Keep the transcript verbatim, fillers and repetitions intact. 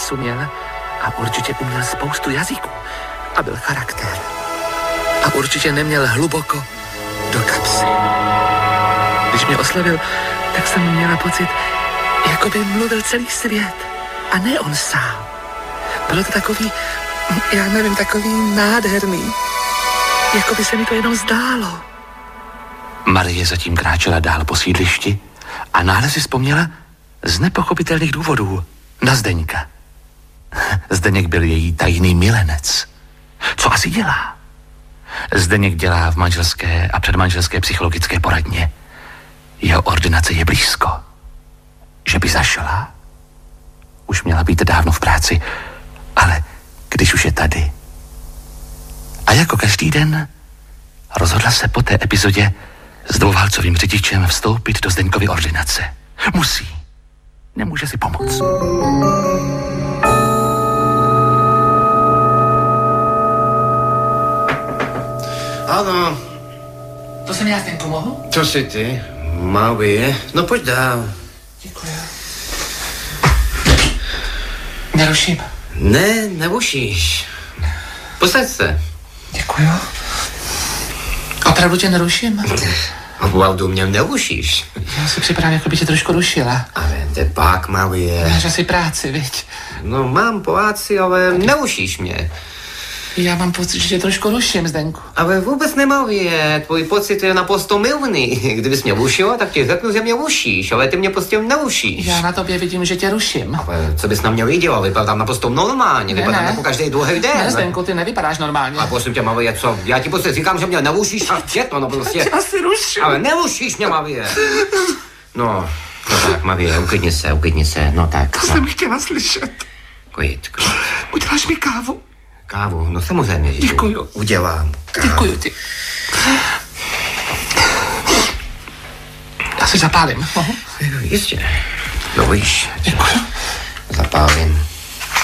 pusu měl a určitě uměl spoustu jazyků a byl charakter. A určitě neměl hluboko do kapsy. Když mě oslovil, tak jsem měla pocit, jako by mluvil celý svět a ne on sám. Bylo to takový, já nevím, takový nádherný. Jako by se mi to jenom zdálo. Marie zatím kráčela dál po sídlišti a náhle si vzpomněla z nepochopitelných důvodů na Zdeňka. Zdeněk byl její tajný milenec. Co asi dělá? Zdeněk dělá v manželské a předmanželské psychologické poradně. Jeho ordinace je blízko. Že by zašla? Už měla být dávno v práci, ale když už je tady. A jako každý den rozhodla se po té epizodě s dvouválcovým řidičem vstoupit do Zdeňkovy ordinace. Musí. Nemůže si pomoct. Ano. To jsem já, Zdeňku, mohu? To jsi ty, Marie. No pojď dál. Děkuji. Neruším. Ne, nerušíš. Posaď se. Děkuji. Opravdu tě neruším? Opravdu mě nerušíš. Já si připadám, jako by tě trošku rušila. Ale jde pak, Marie. Máš asi práci, viď? No mám práci, ale nerušíš mě. Já mám pocit, že tě trošku ruším, Zdeňku. Ale vůbec ne, Marie. Tvůj pocit je naprosto mylný. Kdybys mě rušila, tak ti řeknu, že mě rušíš, ale ty mě prostě nerušíš. Já na tobě vidím, že tě ruším. Ale co bys na mě viděla? Vypadám naprosto normálně. Ne, Vypadám ne. jako každý druhý den. Ne, Zdeňku, ty nevypadáš normálně. A prosím tě, Marie, co? Já ti prostě říkám, že mě nerušíš a je to, no prostě. Já si ruším. Ale nerušíš mě, Marie. No, no tak, Marie, uklidni se, uklidni se, no tak. To no. jsem chtěla slyšet. Klid, klid. Uděláš mi kávu? Kávu, no samozřejmě, že Děkuju. udělám kávu. Děkuju ti. Já si zapálím, mohu? Jistě. No víš, Děkuju. zapálím.